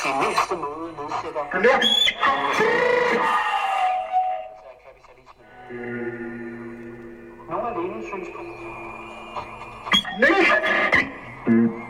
i mindste måde nedsætter kapitalismen. Nogle af Lenins synspunkter.